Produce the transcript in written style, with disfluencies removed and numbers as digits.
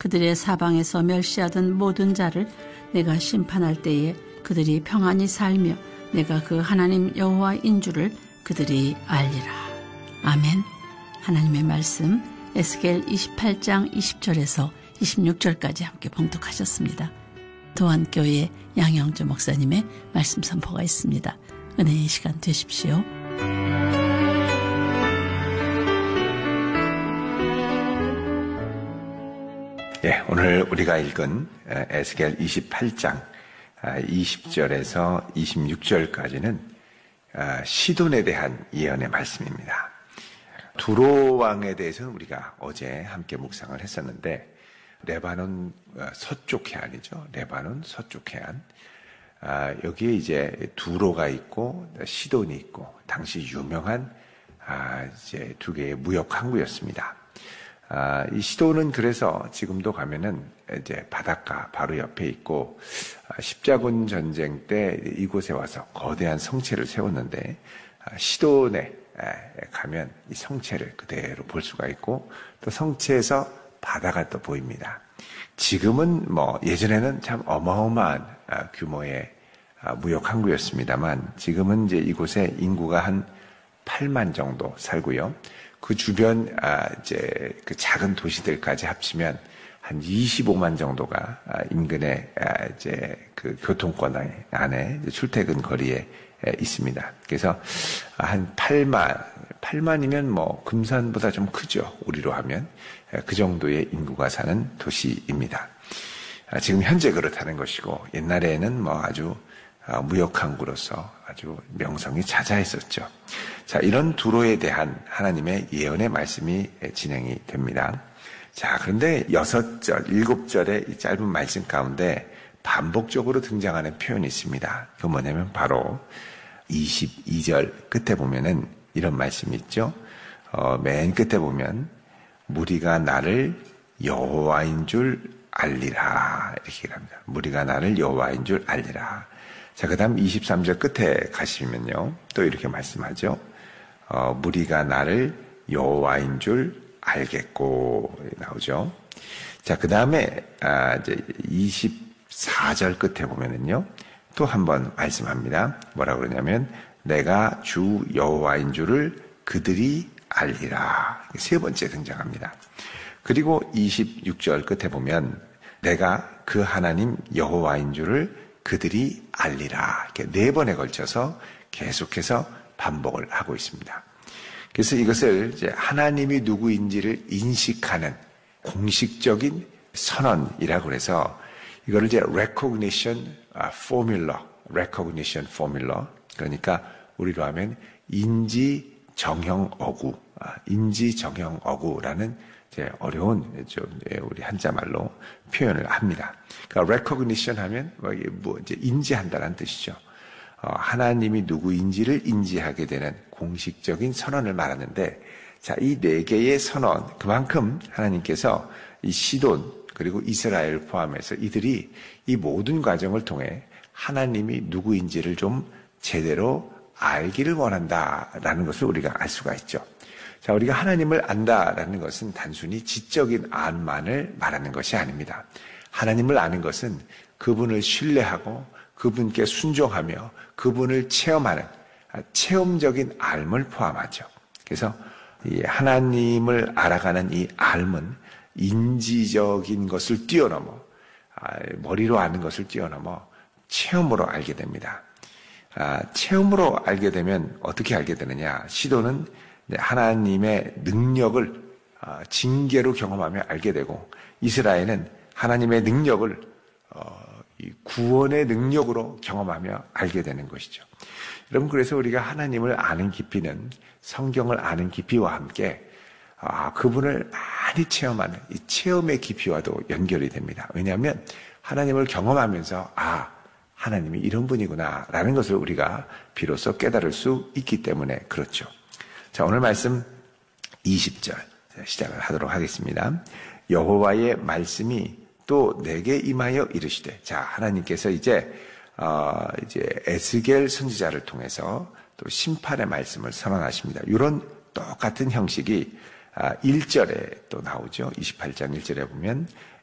그들의 사방에서 멸시하던 모든 자를 내가 심판할 때에 그들이 평안히 살며 내가 그 하나님 여호와인 줄을 그들이 알리라. 아멘. 하나님의 말씀 에스겔 28장 20절에서 26절까지 함께 봉독하셨습니다. 도안교회 양영주 목사님의 말씀 선포가 있습니다. 은혜의 시간 되십시오. 예, 오늘 우리가 읽은 에스겔 28장 20절에서 26절까지는 시돈에 대한 예언의 말씀입니다. 두로 왕에 대해서는 우리가 어제 함께 묵상을 했었는데, 레바논 서쪽 해안이죠. 레바논 서쪽 해안. 여기에 이제 두로가 있고 시돈이 있고, 당시 유명한 이제 두 개의 무역 항구였습니다. 이 시돈은 그래서 지금도 가면은 이제 바닷가 바로 옆에 있고, 십자군 전쟁 때 이곳에 와서 거대한 성체를 세웠는데, 시돈에 가면 이 성체를 그대로 볼 수가 있고, 또 성체에서 바다가 또 보입니다. 지금은 예전에는 참 어마어마한 규모의 무역 항구였습니다만, 지금은 이제 이곳에 인구가 한 8만 정도 살고요. 그 주변 이제 그 작은 도시들까지 합치면 한 25만 정도가 인근의 이제 그 교통권 안에 출퇴근 거리에 있습니다. 그래서 한 8만이면 금산보다 좀 크죠. 우리로 하면 그 정도의 인구가 사는 도시입니다. 지금 현재 그렇다는 것이고, 옛날에는 아주 무역항구로서 아주 명성이 자자했었죠. 자, 이런 두로에 대한 하나님의 예언의 말씀이 진행이 됩니다. 자, 그런데 6절, 7절의 이 짧은 말씀 가운데 반복적으로 등장하는 표현이 있습니다. 그건 뭐냐면 바로 22절 끝에 보면은 이런 말씀이 있죠. 맨 끝에 보면 무리가 나를 여호와인 줄 알리라, 이렇게 얘기합니다. 무리가 나를 여호와인 줄 알리라. 자, 그 다음 23절 끝에 가시면요, 또 이렇게 말씀하죠. 무리가 나를 여호와인 줄 알겠고, 나오죠. 자, 그 다음에 이제 24절 끝에 보면은요, 또 한 번 말씀합니다. 뭐라고 그러냐면 내가 주 여호와인 줄을 그들이 알리라. 세 번째 등장합니다. 그리고 26절 끝에 보면 내가 그 하나님 여호와인 줄을 그들이 알리라. 이렇게 4번에 걸쳐서 계속해서 반복을 하고 있습니다. 그래서 이것을 이제 하나님이 누구인지를 인식하는 공식적인 선언이라고 해서 이거를 이제 recognition formula, 그러니까 우리로 하면 인지정형어구라는 이제 어려운 좀 우리 한자말로 표현을 합니다. 그러니까 recognition 하면 이제 인지한다는 뜻이죠. 하나님이 누구인지를 인지하게 되는 공식적인 선언을 말하는데, 자, 이 4개의 선언, 그만큼 하나님께서 이 시돈 그리고 이스라엘 포함해서 이들이 이 모든 과정을 통해 하나님이 누구인지를 좀 제대로 알기를 원한다라는 것을 우리가 알 수가 있죠. 자, 우리가 하나님을 안다라는 것은 단순히 지적인 안만을 말하는 것이 아닙니다. 하나님을 아는 것은 그분을 신뢰하고 그분께 순종하며 그분을 체험하는 체험적인 알을 포함하죠. 그래서 이 하나님을 알아가는 이 알은 인지적인 것을 뛰어넘어, 머리로 아는 것을 뛰어넘어 체험으로 알게 됩니다. 체험으로 알게 되면 어떻게 알게 되느냐? 시도는 하나님의 능력을 징계로 경험하며 알게 되고, 이스라엘은 하나님의 능력을 구원의 능력으로 경험하며 알게 되는 것이죠. 여러분, 그래서 우리가 하나님을 아는 깊이는 성경을 아는 깊이와 함께 그분을 많이 체험하는 이 체험의 깊이와도 연결이 됩니다. 왜냐하면 하나님을 경험하면서 하나님이 이런 분이구나 라는 것을 우리가 비로소 깨달을 수 있기 때문에 그렇죠. 자, 오늘 말씀 20절 시작을 하도록 하겠습니다. 여호와의 말씀이 또 내게 임하여 이르시되, 자, 하나님께서 이제 에스겔 선지자를 통해서 또 심판의 말씀을 선언하십니다. 이런 똑같은 형식이 1절에 또 나오죠. 28장 1절에 보면